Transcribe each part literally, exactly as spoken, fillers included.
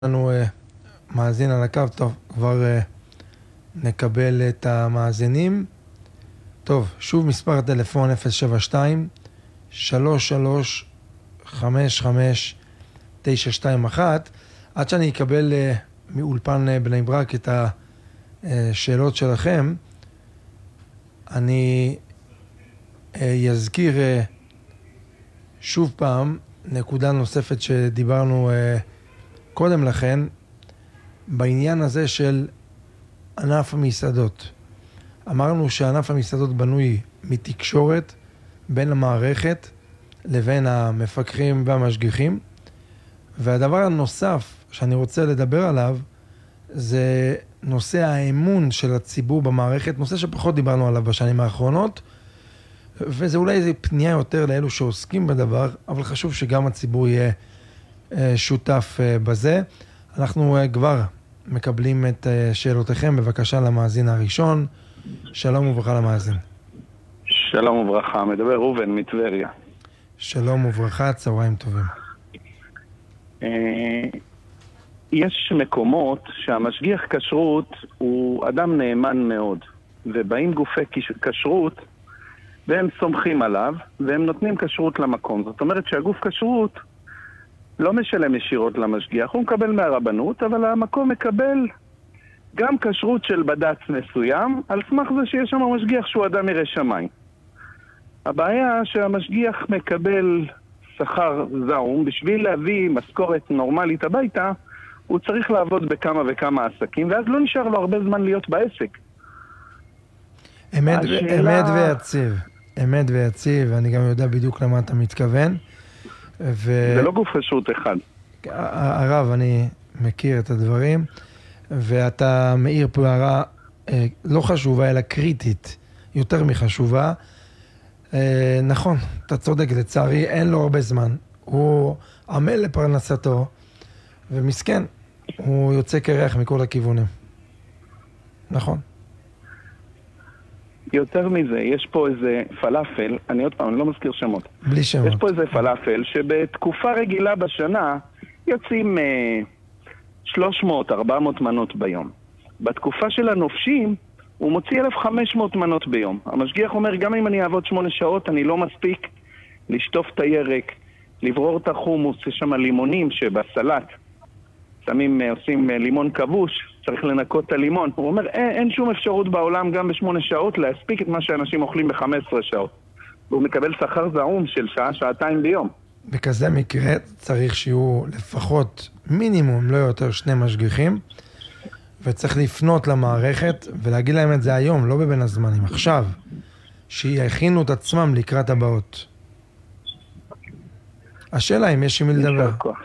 לנו uh, מאזין על הקו. טוב, כבר uh, נקבל את המאזינים. טוב, שוב מספר הטלפון אפס שבע שתיים שלוש שלוש חמש חמש תשע שתיים אחת. עד שאני אקבל uh, מאולפן uh, בני ברק את השאלות שלכם, אני uh, יזכיר uh, שוב פעם נקודה נוספת שדיברנו uh, קודם לכן, בעניין הזה של ענף המסעדות. אמרנו שענף המסעדות בנוי מתקשורת בין המערכת לבין המפקחים והמשגיחים, והדבר הנוסף שאני רוצה לדבר עליו זה נושא האמון של הציבור במערכת, נושא שפחות דיברנו עליו בשנים האחרונות, וזה אולי איזו פנייה יותר לאלו שעוסקים בדבר, אבל חשוב שגם הציבור יהיה שותף בזה. אנחנו כבר מקבלים את שאלותיכם. בבקשה למאזין הראשון. שלום וברכה למאזין. שלום וברכה, מדבר ראובן מטבריה. שלום וברכה, צהריים טובים. יש מקומות שהמשגיח כשרות הוא אדם נאמן מאוד, ובאים גופי כשרות והם סומכים עליו והם נותנים כשרות למקום. זאת אומרת שהגוף כשרות לא משלם ישירות למשגיח, הוא מקבל מהרבנות, אבל המקום מקבל גם כשרות של בד"ץ מסוים, על סמך זה שיש שם משגיח שהוא אדם ירא שמיים. הבעיה שהמשגיח מקבל שכר זעום, בשביל להביא משכורת נורמלית הביתה, הוא צריך לעבוד בכמה וכמה עסקים, ואז לא נשאר לו הרבה זמן להיות בעסק. אמת, השאלה... אמת ויציב, אמת ויציב, אני גם יודע בדיוק למה אתה מתכוון. ו... זה לא גוף כשרות אחד. הרב, אני מכיר את הדברים, ואתה מאיר פה הערה אה, לא חשובה, אלא קריטית, יותר מחשובה. אה, נכון, אתה צודק, לצערי אין לו הרבה זמן. הוא עמל לפרנסתו, ומסכן, הוא יוצא קרח מכל הכיוונים. נכון. יותר מזה, יש פה איזה פלאפל, אני עוד פעם, אני לא מזכיר שמות. בלי שמות. יש פה איזה פלאפל שבתקופה רגילה בשנה יוצאים אה, שלוש מאות ארבע מאות מנות ביום. בתקופה של הנופשים הוא מוציא אלף וחמש מאות מנות ביום. המשגיח אומר, גם אם אני אעבוד שמונה שעות, אני לא מספיק לשטוף את הירק, לברור את החומוס, יש שם לימונים שבסלט. שמים, עושים לימון כבוש, צריך לנקות את הלימון. הוא אומר, אין, אין שום אפשרות בעולם גם בשמונה שעות להספיק את מה שאנשים אוכלים ב-חמש עשרה שעות. והוא מקבל שכר זעום של שעה, שעתיים ביום. בכזה מקרה צריך שיהיו לפחות מינימום, לא יותר, שני משגיחים, וצריך לפנות למערכת ולהגיד להם את זה היום, לא בבין הזמנים, עכשיו, שיכינו את עצמם לקראת הבאות. השאלה אם יש עם מי לדבר.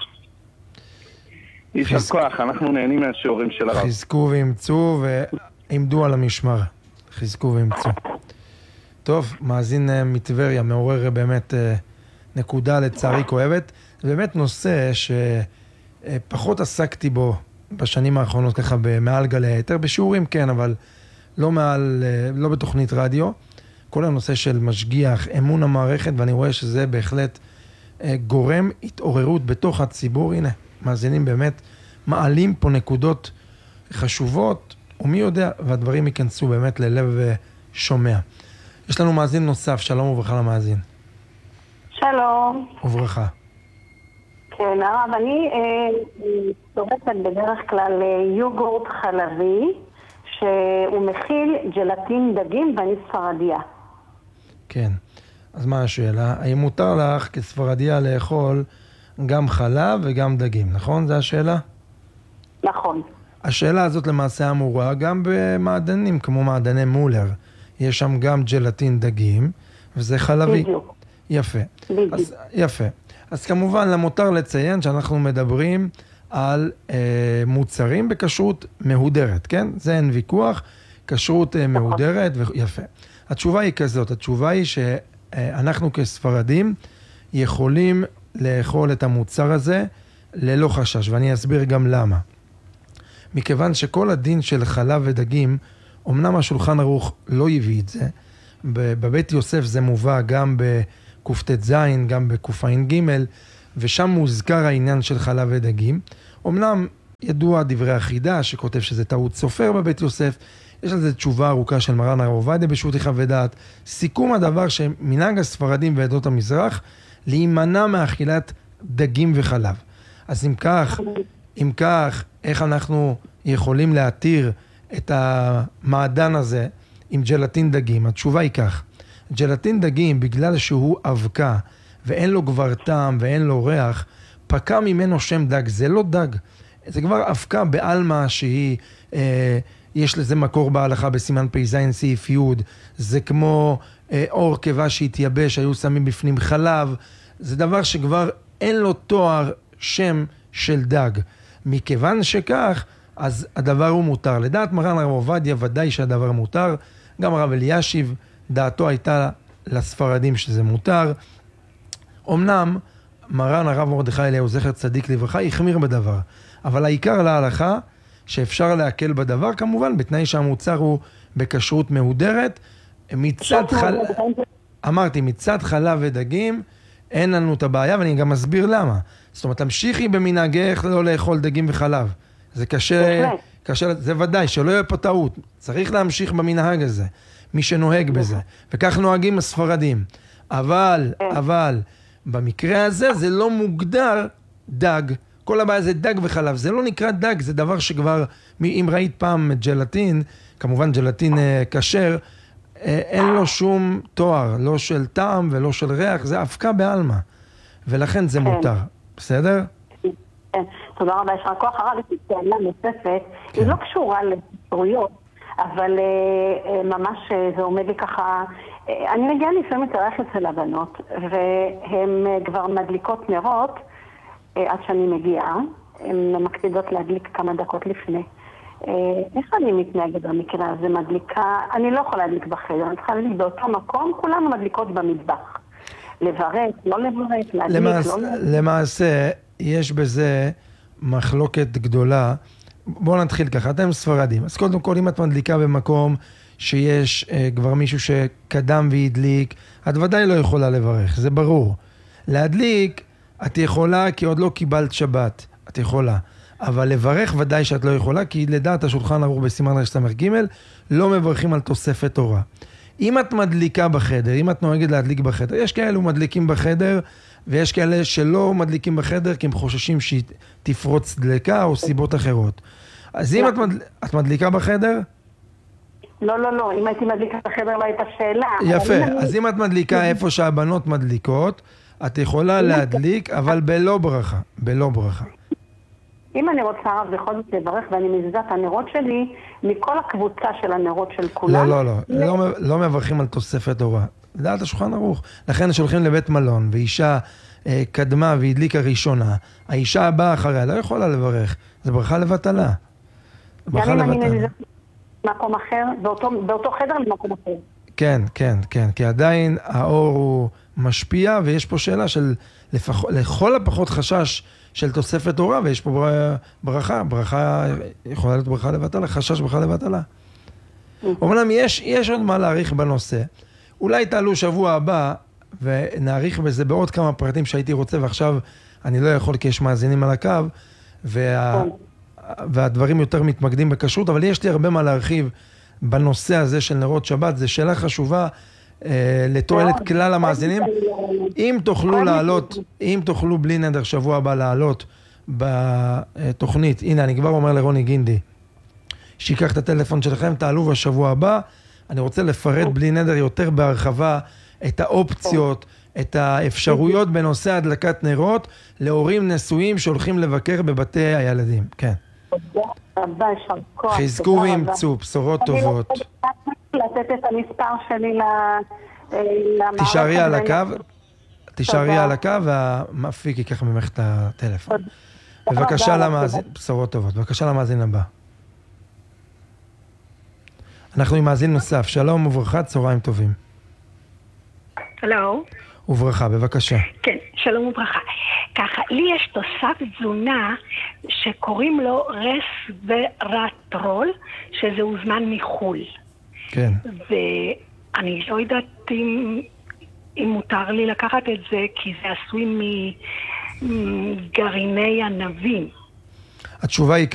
יישר כוח, אנחנו נהנים מהשיעורים של הרב. חזקו ואמצו ועמדו על המשמר. חזקו ואמצו. טוב, מאזין מטבריה, מעורר באמת נקודה לצערי כואבת. זה באמת נושא שפחות עסקתי בו בשנים האחרונות, ככה מעל גלי היתר, בשיעורים כן, אבל לא מעל, לא בתוכנית רדיו. כל הנושא של משגיח, אמון המערכת, ואני רואה שזה בהחלט גורם התעוררות בתוך הציבור. הנה, מאזינים באמת מעלים פה נקודות חשובות, ומי יודע, והדברים ייכנסו באמת ללב שומע. יש לנו מאזין נוסף, שלום וברכה למאזין. שלום. וברכה. כן, הרב, אני צורכת בדרך כלל יוגורט חלבי, שהוא מכיל ג'לטין דגים ואני ספרדיה. כן, אז מה השאלה? האם מותר לך כספרדיה לאכול גם חלב וגם דגים, נכון? זו השאלה? נכון. השאלה הזאת למעשה אמורה גם במעדנים, כמו מעדני מולר. יש שם גם ג'לטין דגים, וזה חלבי. בדיוק. יפה. בדיוק. אז, יפה. אז כמובן, למותר לציין שאנחנו מדברים על אה, מוצרים בכשרות מהודרת, כן? זה אין ויכוח, כשרות אה, מהודרת, ויפה. התשובה היא כזאת, התשובה היא שאנחנו כספרדים יכולים לאכול את המוצר הזה ללא חשש, ואני אסביר גם למה. מכיוון שכל הדין של חלב ודגים, אמנם השולחן ערוך לא הביא את זה, בבית יוסף זה מובא גם בקופטת זין, גם בקופאין ג', ושם מוזכר העניין של חלב ודגים. אמנם ידוע דברי החידה, שכותב שזה טעות סופר בבית יוסף. יש על זה תשובה ארוכה של מרן הרב עובדיה בשו"ת יחווה דעת. סיכום הדבר שמנהג הספרדים ועדות המזרח, להימנע מאכילת דגים וחלב. אז אם כך, אם כך, איך אנחנו יכולים להתיר את המעדן הזה עם ג'לטין דגים? התשובה היא כך. ג'לטין דגים, בגלל שהוא אבקה, ואין לו כבר טעם ואין לו ריח, פקע ממנו שם דג. זה לא דג. זה כבר אבקה בעלמה שהיא, אה, יש לזה מקור בהלכה בסימן פ"ז סעיף י', זה כמו אה, אור קיבה שהתייבש, היו שמים בפנים חלב, זה דבר שכבר אין לו תואר שם של דג. מכיוון שכך, אז הדבר הוא מותר. לדעת מרן הרב עובדיה ודאי שהדבר מותר, גם הרב אלישיב, דעתו הייתה לספרדים שזה מותר. אמנם מרן הרב מרדכי אליהו זכר צדיק לברכה החמיר בדבר, אבל העיקר להלכה שאפשר להקל בדבר, כמובן בתנאי שהמוצר הוא בכשרות מהודרת. מצד חל... אמרתי, מצד חלב ודגים אין לנו את הבעיה, ואני גם מסביר למה. זאת אומרת, תמשיכי במנהגך לא לאכול דגים וחלב. זה קשה, קשה, זה ודאי, שלא יהיה פה טעות. צריך להמשיך במנהג הזה, מי שנוהג בזה. וכך נוהגים הספרדים. אבל, אבל, במקרה הזה זה לא מוגדר דג. כל הבעיה זה דג וחלב. זה לא נקרא דג, זה דבר שכבר, אם ראית פעם ג'לטין, כמובן ג'לטין כשר, אין לו שום תואר, לא של טעם ולא של ריח, זה אבקה בעלמה. ולכן זה מותר. בסדר? כן, תודה רבה. יש רק כוח הרב, יש שאלה נוספת, היא לא קשורה לספרויות, אבל ממש זה עומד לי ככה, אני מגיעה לפעמים להתארח אצל הבנות, והן כבר מדליקות נרות עד שאני מגיעה, הן מקפידות להדליק כמה דקות לפני. איך אני מתנהגת במקרה הזה? מדליקה, אני לא יכולה להדליק בחדר, אני צריכה להדליק באותו מקום, כולנו מדליקות במטבח. לברך, לא לברך, להדליק, למעשה, לא לברך. למעשה, יש בזה מחלוקת גדולה. בואו נתחיל ככה, אתם ספרדים. אז קודם כל, אם את מדליקה במקום שיש אה, כבר מישהו שקדם והדליק, את ודאי לא יכולה לברך, זה ברור. להדליק, את יכולה כי עוד לא קיבלת שבת, את יכולה. אבל לברך ודאי שאת לא יכולה, כי לדעת השולחן ערוך בסימן רס"ג, לא מברכים על תוספת תורה. אם את מדליקה בחדר, אם את נוהגת להדליק בחדר, יש כאלו מדליקים בחדר, ויש כאלה שלא מדליקים בחדר, כי הם חוששים שהיא תפרוץ דלקה או סיבות אחרות. אז אם את, מדל... את מדליקה בחדר? לא, לא, לא. אם הייתי מדליקה בחדר לא הייתה שאלה. יפה. אז אם את מדליקה איפה שהבנות מדליקות, את יכולה להדליק, אבל בלא ברכה. בלא ברכה. אם אני רוצה רב בכל זאת לברך, ואני מזיזה את הנרות שלי, מכל הקבוצה של הנרות של כולם. לא, לא, לא. לא, לא מברכים על תוספת תורה. לדעת השולחן ערוך. לכן שולחים לבית מלון, ואישה אה, קדמה והדליקה ראשונה. האישה הבאה אחריה לא יכולה לברך. זה ברכה לבטלה. ברכה לבטלה. גם אם אני מזיזה במקום אחר, באותו, באותו חדר למקום אחר. כן, כן, כן. כי עדיין האור הוא משפיע, ויש פה שאלה של לפח, לכל הפחות חשש של תוספת תורה, ויש פה ברכה, ברכה, יכולה להיות ברכה לבטלה, חשש ברכה לבטלה. אומנם יש, יש עוד מה להעריך בנושא. אולי תעלו שבוע הבא, ונעריך בזה בעוד כמה פרטים שהייתי רוצה, ועכשיו אני לא יכול כי יש מאזינים על הקו, וה, והדברים יותר מתמקדים בכשרות, אבל יש לי הרבה מה להרחיב בנושא הזה של נרות שבת. זו שאלה חשובה אה, לתועלת כלל המאזינים. אם תוכלו לעלות, אם תוכלו בלי נדר שבוע הבא לעלות בתוכנית, הנה אני כבר אומר לרוני גינדי, שיקח את הטלפון שלכם, תעלו בשבוע הבא, אני רוצה לפרט בלי נדר יותר בהרחבה את האופציות, את האפשרויות בנושא הדלקת נרות, להורים נשואים שהולכים לבקר בבתי הילדים. כן. חזקו וימצאו, בשורות טובות. אני לא לתת את המספר שלי למערכת. תישארי על הקו, תישארי על הקו והמפיק ייקח ממך את הטלפון. בבקשה למאזין, בשורות טובות, בבקשה למאזין הבא. אנחנו עם מאזין נוסף, שלום וברכה, צהריים טובים. שלום. וברכה, בבקשה. כן, שלום וברכה. ככה, לי יש תוסף תזונה שקוראים לו רסבראטרול, שזה הוזמן מחול. כן. ואני לא יודעת אם, אם מותר לי לקחת את זה, כי זה עשוי מגרעיני ענבים. התשובה היא